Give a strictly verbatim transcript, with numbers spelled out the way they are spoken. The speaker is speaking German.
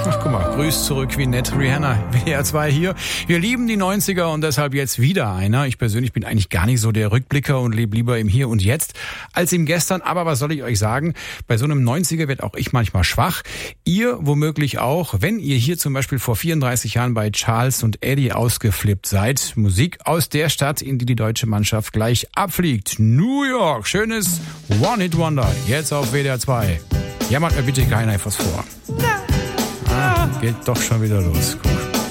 Ach, guck mal, grüß zurück, wie nett. Rihanna, W D R zwei hier. Wir lieben die neunziger und deshalb jetzt wieder einer. Ich persönlich bin eigentlich gar nicht so der Rückblicker und lebe lieber im Hier und Jetzt als im Gestern. Aber was soll ich euch sagen? Bei so einem neunziger wird auch ich manchmal schwach. Ihr womöglich auch, wenn ihr hier zum Beispiel vor vierunddreißig Jahren bei Charles und Eddie ausgeflippt seid. Musik aus der Stadt, in die die deutsche Mannschaft gleich abfliegt. New York, schönes One-Hit-Wonder. Jetzt auf W D R zwei. Jammert mir bitte keiner etwas vor. Ah, geht doch schon wieder los. Guck.